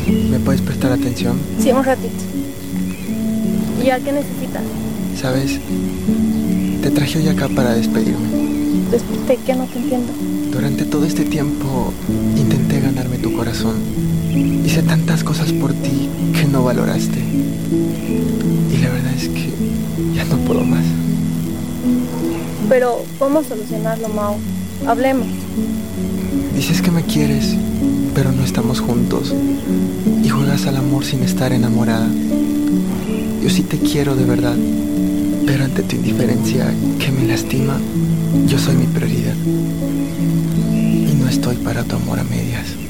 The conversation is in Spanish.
¿Me puedes prestar atención? Sí, un ratito. ¿Y a qué necesitas? ¿Sabes? Te traje hoy acá para despedirme. ¿De qué? No te entiendo. Durante todo este tiempo intenté ganarme tu corazón. Hice tantas cosas por ti que no valoraste. Y la verdad es que ya no puedo más. Pero, ¿cómo solucionarlo, Mau? Hablemos. Dices que me quieres, pero no estamos juntos. Y juegas al amor sin estar enamorada. Yo sí te quiero de verdad, pero ante tu indiferencia que me lastima, yo soy mi prioridad. Y no estoy para tu amor a medias.